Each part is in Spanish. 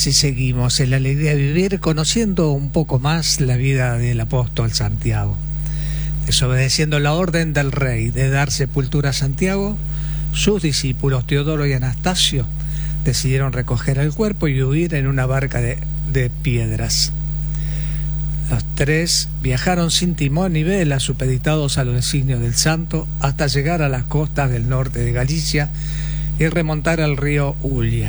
Así seguimos en la alegría de vivir, conociendo un poco más la vida del apóstol Santiago. Desobedeciendo la orden del rey de dar sepultura a Santiago, sus discípulos Teodoro y Anastasio decidieron recoger el cuerpo y huir en una barca de piedras. Los tres viajaron sin timón ni vela, supeditados a los designios del santo, hasta llegar a las costas del norte de Galicia y remontar al río Ulla.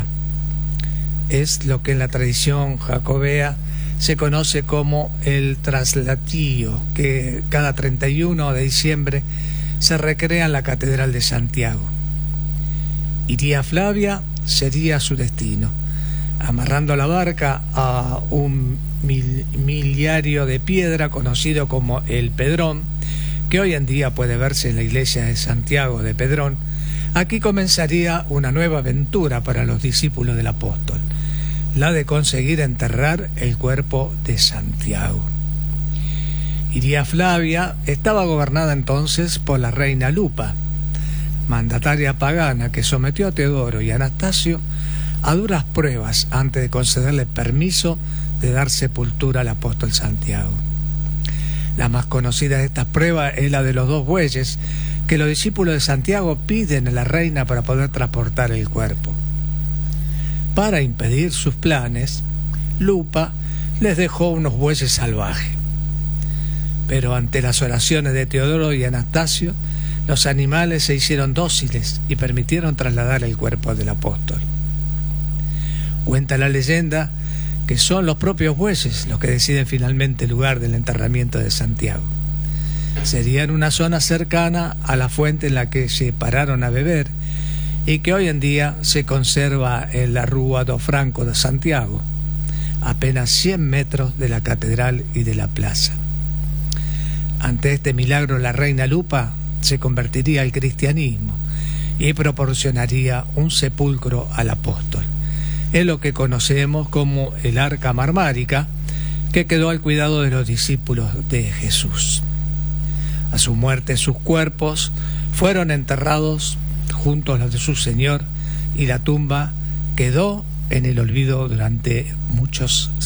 Es lo que en la tradición jacobea se conoce como el traslatío, que cada 31 de diciembre se recrea en la Catedral de Santiago. Iría Flavia sería su destino, amarrando la barca a un miliario de piedra conocido como el Pedrón, que hoy en día puede verse en la iglesia de Santiago de Pedrón. Aquí comenzaría una nueva aventura para los discípulos del apóstol, la de conseguir enterrar el cuerpo de Santiago. Iria Flavia estaba gobernada entonces por la reina Lupa, mandataria pagana que sometió a Teodoro y Anastasio a duras pruebas antes de concederle permiso de dar sepultura al apóstol Santiago. La más conocida de estas pruebas es la de los 2 bueyes que los discípulos de Santiago piden a la reina para poder transportar el cuerpo. Para impedir sus planes, Lupa les dejó unos bueyes salvajes. Pero ante las oraciones de Teodoro y Anastasio, los animales se hicieron dóciles y permitieron trasladar el cuerpo del apóstol. Cuenta la leyenda que son los propios bueyes los que deciden finalmente el lugar del enterramiento de Santiago. Sería en una zona cercana a la fuente en la que se pararon a beber y que hoy en día se conserva en la Rúa do Franco de Santiago, apenas 100 metros de la catedral y de la plaza. Ante este milagro, la reina Lupa se convertiría al cristianismo y proporcionaría un sepulcro al apóstol. Es lo que conocemos como el arca marmárica, que quedó al cuidado de los discípulos de Jesús. A su muerte, sus cuerpos fueron enterrados junto a los de su Señor y la tumba quedó en el olvido durante muchos siglos.